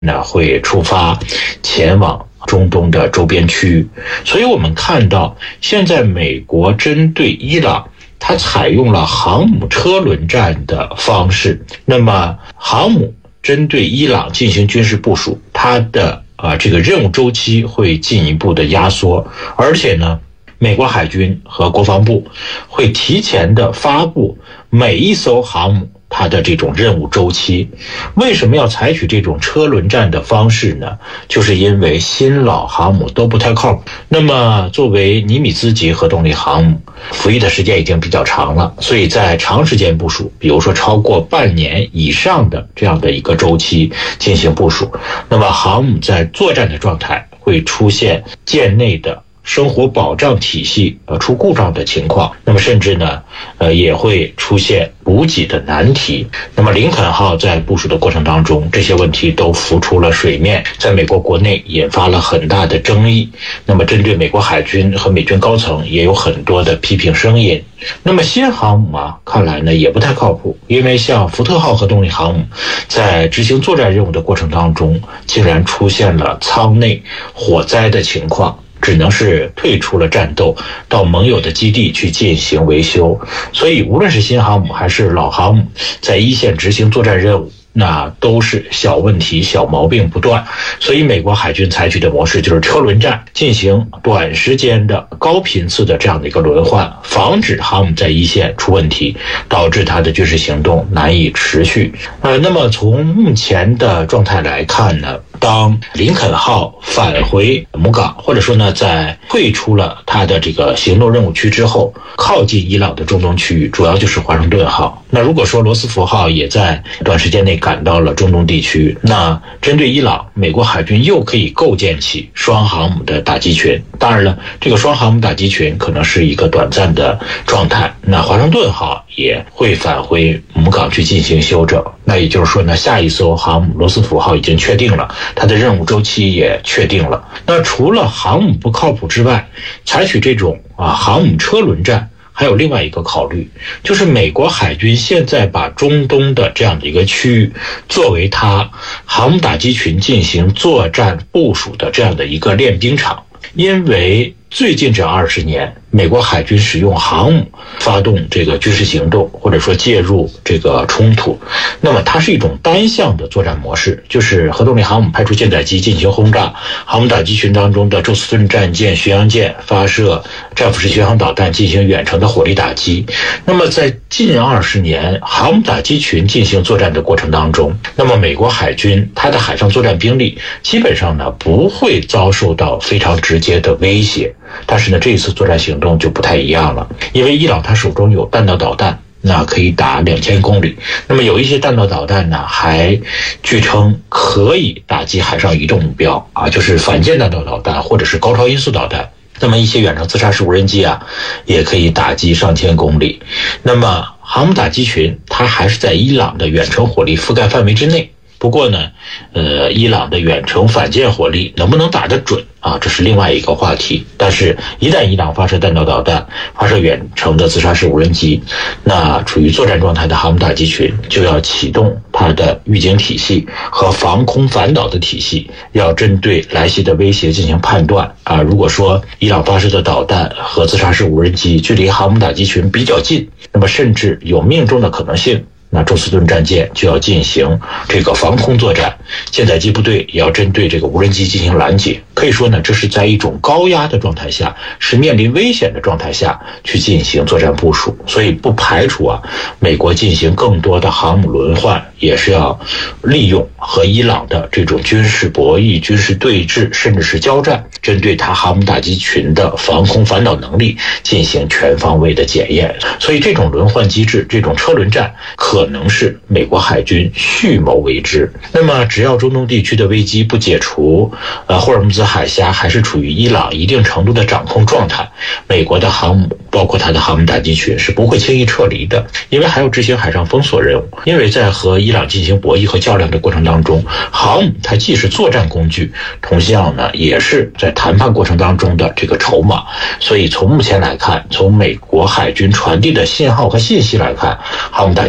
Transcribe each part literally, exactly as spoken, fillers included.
呢会出发前往中东的周边区域。所以我们看到现在美国针对伊朗，它采用了航母车轮战的方式。那么航母针对伊朗进行军事部署，它的啊这个任务周期会进一步的压缩，而且呢美国海军和国防部会提前的发布每一艘航母它的这种任务周期。为什么要采取这种车轮战的方式呢？就是因为新老航母都不太靠谱。那么作为尼米兹级核动力航母，服役的时间已经比较长了，所以在长时间部署，比如说超过半年以上的这样的一个周期进行部署，那么航母在作战的状态会出现舰内的生活保障体系呃出故障的情况，那么甚至呢呃也会出现补给的难题。那么林肯号在部署的过程当中，这些问题都浮出了水面，在美国国内引发了很大的争议。那么针对美国海军和美军高层也有很多的批评声音。那么新航母啊，看来呢也不太靠谱，因为像福特号核动力航母在执行作战任务的过程当中，竟然出现了舱内火灾的情况，只能是退出了战斗，到盟友的基地去进行维修。所以无论是新航母还是老航母，在一线执行作战任务，那都是小问题小毛病不断。所以美国海军采取的模式就是车轮战，进行短时间的高频次的这样的一个轮换，防止航母在一线出问题，导致它的军事行动难以持续。呃，那么从目前的状态来看呢，当林肯号返回母港，或者说呢在退出了它的这个行动任务区之后，靠近伊朗的中东区域主要就是华盛顿号。那如果说罗斯福号也在短时间内赶到了中东地区，那针对伊朗，美国海军又可以构建起双航母的打击群。当然了，这个双航母打击群可能是一个短暂的状态，那华盛顿号也会返回母港去进行休整。那也就是说呢，下一艘航母罗斯福号已经确定了，它的任务周期也确定了。那除了航母不靠谱之外，采取这种啊航母车轮战还有另外一个考虑，就是美国海军现在把中东的这样的一个区域作为它航母打击群进行作战部署的这样的一个练兵场。因为最近这二十年，美国海军使用航母发动这个军事行动，或者说介入这个冲突，那么它是一种单向的作战模式，就是核动力航母派出舰载机进行轰炸，航母打击群当中的宙斯盾战舰、巡洋舰发射战斧式巡航导弹进行远程的火力打击。那么在近二十年航母打击群进行作战的过程当中，那么美国海军它的海上作战兵力基本上呢不会遭受到非常直接的威胁。但是呢，这一次作战行动就不太一样了，因为伊朗他手中有弹道导弹，那可以打两千公里。那么有一些弹道导弹呢，还据称可以打击海上移动目标啊，就是反舰弹道导弹或者是高超音速导弹。那么一些远程自杀式无人机啊，也可以打击上千公里。那么航母打击群它还是在伊朗的远程火力覆盖范围之内。不过呢，呃，伊朗的远程反舰火力能不能打得准啊？这是另外一个话题。但是，一旦伊朗发射弹道导弹、发射远程的自杀式无人机，那处于作战状态的航母打击群就要启动它的预警体系和防空反导的体系，要针对来袭的威胁进行判断啊。如果说伊朗发射的导弹和自杀式无人机距离航母打击群比较近，那么甚至有命中的可能性，那宙斯盾战舰就要进行这个防空作战，舰载机部队也要针对这个无人机进行拦截。可以说呢，这是在一种高压的状态下，是面临危险的状态下去进行作战部署。所以不排除啊，美国进行更多的航母轮换，也是要利用和伊朗的这种军事博弈、军事对峙，甚至是交战，针对它航母打击群的防空反导能力进行全方位的检验。所以这种轮换机制，这种车轮战可能是美国海军蓄谋为之。那么只要中东地区的危机不解除，呃，霍尔木兹海峡还是处于伊朗一定程度的掌控状态，美国的航母包括它的航母打击群是不会轻易撤离的，因为还要执行海上封锁任务。因为在和伊朗进行博弈和较量的过程当中，航母它既是作战工具，同样呢也是在谈判过程当中的这个筹码。所以从目前来看，从美国海军传递的信号和信息来看，航母打击群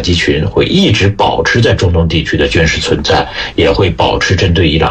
会一直保持在中东地区的军事存在，也会保持针对伊朗